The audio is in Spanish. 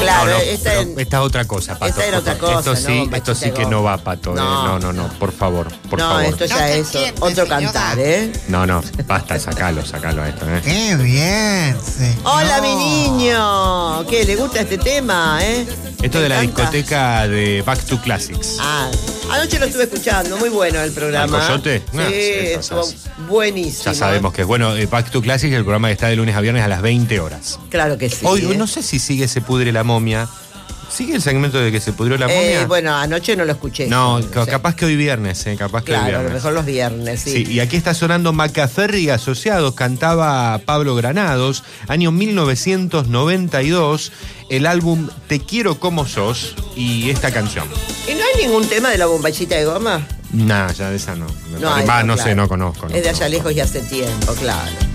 Claro, esta es otra cosa, Pato. Esta era otra cosa, Esto sí que no va, Pato. No, por favor, por favor. Esto ya es otro cantar, No, basta, sacalo a esto, ¡Qué bien! Hola, mi niño. ¿Qué? ¿Le gusta este tema, Esto de la discoteca de Back to Classics. Anoche lo estuve escuchando, muy bueno el programa. ¿El Coyote? Sí, estuvo buenísimo. Ya sabemos que es bueno. Back to Classics, el programa que está de lunes a viernes a las 20 horas. Claro que sí. Hoy no sé si sigue Se Pudre la Momia. ¿Sigue el segmento de que se pudrió la momia? Bueno, anoche no lo escuché. No, capaz que hoy viernes, capaz que hoy viernes. Claro, a lo mejor los viernes, sí. Sí, y aquí está sonando Macaferri y Asociados, cantaba Pablo Granados, año 1992, el álbum Te Quiero Como Sos y esta canción. ¿Y no hay ningún tema de la bombachita de goma? Nah, ya de esa no. No sé, no conozco. Es de allá lejos y hace tiempo, claro.